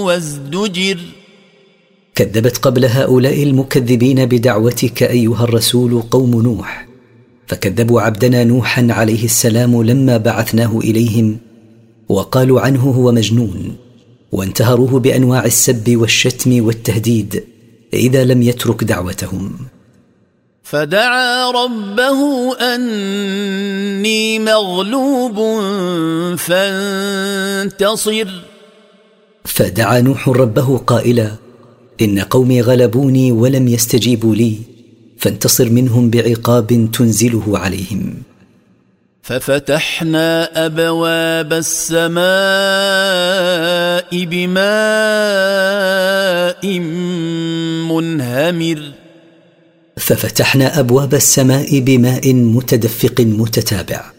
وازدجر. كذبت قبل هؤلاء المكذبين بدعوتك أيها الرسول قوم نوح، فكذبوا عبدنا نوحا عليه السلام لما بعثناه إليهم، وقالوا عنه هو مجنون، وانتهروه بأنواع السب والشتم والتهديد إذا لم يترك دعوتهم. فدعا ربه أني مغلوب فانتصر. فدعا نوح ربه قائلا: إن قومي غلبوني ولم يستجيبوا لي، فانتصر منهم بعقاب تنزله عليهم. ففتحنا أبواب السماء بماء منهمر. ففتحنا أبواب السماء بماء متدفق متتابع.